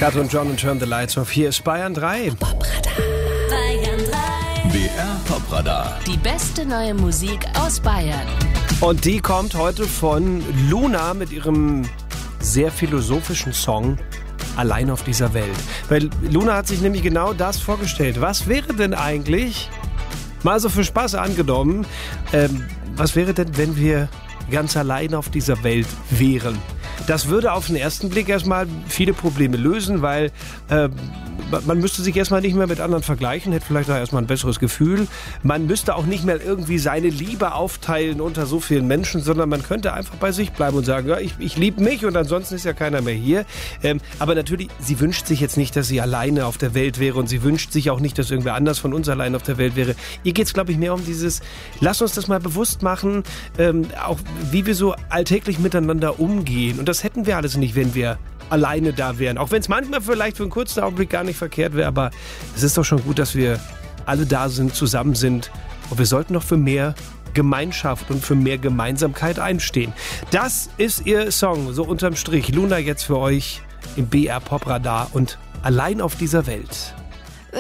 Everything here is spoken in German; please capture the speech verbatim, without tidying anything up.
Kat und John und Turn the Lights Off. Hier ist Bayern drei. Popradar. Bayern drei. B R Popradar. Die beste neue Musik aus Bayern. Und die kommt heute von Luna mit ihrem sehr philosophischen Song Allein auf dieser Welt. Weil Luna hat sich nämlich genau das vorgestellt. Was wäre denn eigentlich, mal so für Spaß angenommen, ähm, was wäre denn, wenn wir ganz allein auf dieser Welt wären? Das würde auf den ersten Blick erstmal viele Probleme lösen, weil äh, man müsste sich erstmal nicht mehr mit anderen vergleichen, hätte vielleicht auch erstmal ein besseres Gefühl. Man müsste auch nicht mehr irgendwie seine Liebe aufteilen unter so vielen Menschen, sondern man könnte einfach bei sich bleiben und sagen, ja, ich, ich liebe mich und ansonsten ist ja keiner mehr hier. Ähm, aber natürlich, sie wünscht sich jetzt nicht, dass sie alleine auf der Welt wäre und sie wünscht sich auch nicht, dass irgendwer anders von uns allein auf der Welt wäre. Ihr geht es, glaube ich, mehr um dieses, lass uns das mal bewusst machen, ähm, auch wie wir so alltäglich miteinander umgehen. Und das hätten wir alles nicht, wenn wir alleine da wären. Auch wenn es manchmal vielleicht für einen kurzen Augenblick gar nicht verkehrt wäre, aber es ist doch schon gut, dass wir alle da sind, zusammen sind. Und wir sollten doch für mehr Gemeinschaft und für mehr Gemeinsamkeit einstehen. Das ist ihr Song, so unterm Strich. Luna jetzt für euch im B R Popradar und Allein auf dieser Welt.